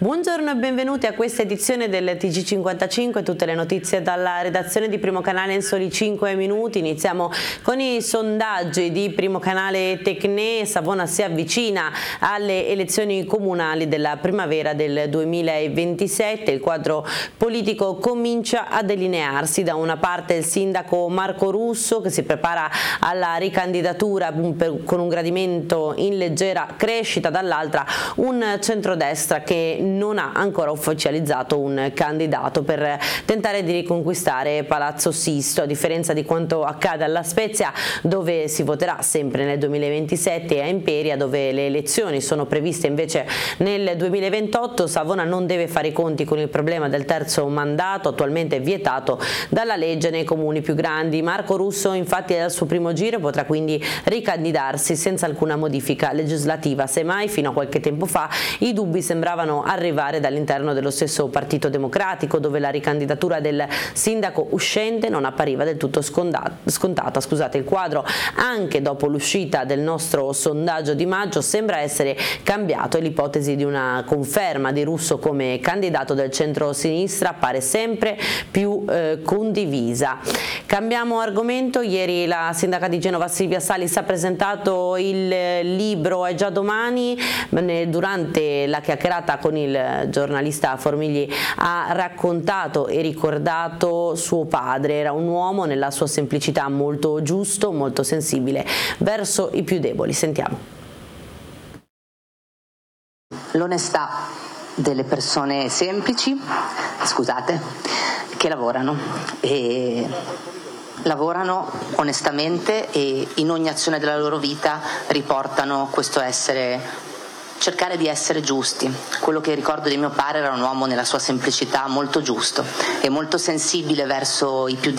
Buongiorno e benvenuti a questa edizione del TG55, tutte le notizie dalla redazione di Primo Canale in soli 5 minuti. Iniziamo con i sondaggi di Primo Canale Tecne. Savona si avvicina alle elezioni comunali della primavera del 2027. Il quadro politico comincia a delinearsi. Da una parte il sindaco Marco Russo che si prepara alla ricandidatura con un gradimento in leggera crescita, dall'altra un centrodestra che non ha ancora ufficializzato un candidato per tentare di riconquistare Palazzo Sisto, a differenza di quanto accade alla Spezia, dove si voterà sempre nel 2027, e a Imperia, dove le elezioni sono previste invece nel 2028. Savona non deve fare i conti con il problema del terzo mandato, attualmente vietato dalla legge nei comuni più grandi. Marco Russo infatti al suo primo giro potrà quindi ricandidarsi senza alcuna modifica legislativa. Semmai fino a qualche tempo fa i dubbi sembravano arrivare dall'interno dello stesso Partito Democratico, dove la ricandidatura del sindaco uscente non appariva del tutto scontata. Il quadro, anche dopo l'uscita del nostro sondaggio di maggio, sembra essere cambiato e l'ipotesi di una conferma di Russo come candidato del centro-sinistra appare sempre più condivisa. Cambiamo argomento. Ieri la sindaca di Genova Silvia Salis ha presentato il libro È già domani. Durante la chiacchierata con il giornalista Formigli ha raccontato e ricordato suo padre. Era un uomo nella sua semplicità molto giusto, molto sensibile verso i più deboli. Sentiamo. L'onestà delle persone semplici, che lavorano onestamente e in ogni azione della loro vita riportano questo cercare di essere giusti. Quello che ricordo di mio padre era un uomo nella sua semplicità molto giusto e molto sensibile verso i più